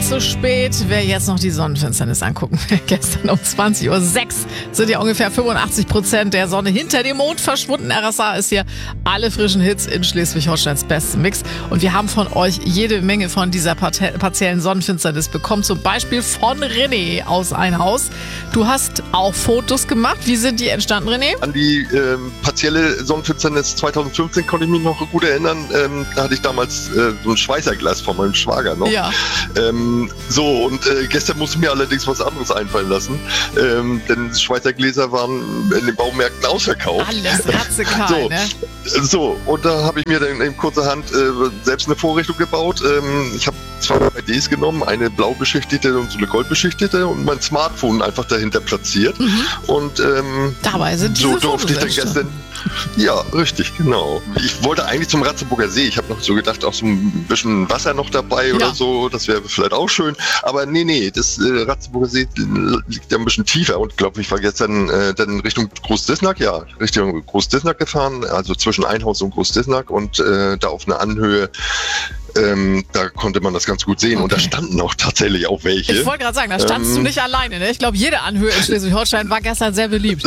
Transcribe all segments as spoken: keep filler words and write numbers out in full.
so spät. Wer jetzt noch die Sonnenfinsternis angucken will, gestern um zwanzig Uhr sechs sind ja ungefähr fünfundachtzig Prozent der Sonne hinter dem Mond verschwunden. R S A ist hier alle frischen Hits in Schleswig-Holsteins besten Mix. Und wir haben von euch jede Menge von dieser partiellen Sonnenfinsternis bekommen. Zum Beispiel von René aus Einhaus. Du hast auch Fotos gemacht. Wie sind die entstanden, René? An die ähm, partielle Sonnenfinsternis zwanzig fünfzehn konnte ich mich noch gut erinnern. Ähm, da hatte ich damals äh, so ein Schweißerglas von meinem Schwager noch. Ja. Ähm, so, und äh, gestern musste ich mir allerdings was anderes einfallen lassen. Ähm, denn Schweizer Gläser waren in den Baumärkten ausverkauft. Alles radikal, so, ne? So, und da habe ich mir dann in kurzerhand äh, selbst eine Vorrichtung gebaut. Ähm, ich habe zwei I Ds genommen, eine blau beschichtete und so eine gold beschichtete und mein Smartphone einfach dahinter platziert. Mhm. Und ähm, dabei sind diese so durfte Fotos ich dann gestern. Ja, richtig, genau. Ich wollte eigentlich zum Ratzeburger See. Ich habe noch so gedacht, auch so ein bisschen Wasser noch dabei oder ja. so. Das wäre vielleicht auch schön. Aber nee, nee, das äh, Ratzeburger See liegt ja ein bisschen tiefer. Und glaube ich war gestern äh, dann Richtung Großdisnack, ja, Richtung Großdisnack gefahren. Also zwischen Einhaus und Großdisnack und äh, da auf einer Anhöhe. Ähm, da konnte man das ganz gut sehen. Okay. Und da standen auch tatsächlich auch welche. Ich wollte gerade sagen, da standst ähm, du nicht alleine. Ne? Ich glaube, jede Anhöhe in Schleswig-Holstein war gestern sehr beliebt.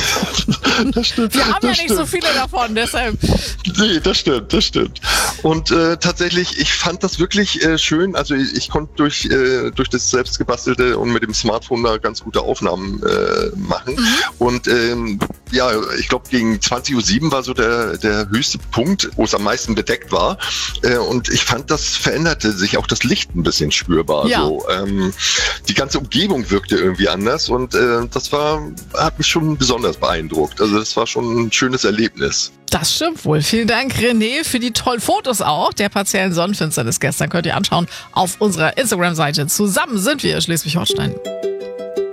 Das stimmt. Wir haben das ja nicht stimmt. so viele davon, deshalb. Nee, das stimmt, das stimmt. Und äh, tatsächlich, ich fand das wirklich äh, schön. Also ich, ich konnte durch, äh, durch das selbstgebastelte und mit dem Smartphone da ganz gute Aufnahmen äh, machen. Mhm. Und ähm, ja, ich glaube, gegen zwanzig Uhr sieben war so der, der höchste Punkt, wo es am meisten bedeckt war. Äh, und ich fand, das veränderte sich auch das Licht ein bisschen spürbar. Ja. So, ähm, die ganze Umgebung wirkte irgendwie anders und äh, das war, hat mich schon besonders beeindruckt. Also das war schon ein schönes Erlebnis. Das stimmt wohl. Vielen Dank, René, für die tollen Fotos auch der partiellen Sonnenfinsternis gestern. Könnt ihr anschauen auf unserer Instagram-Seite. Zusammen sind wir Schleswig-Holstein.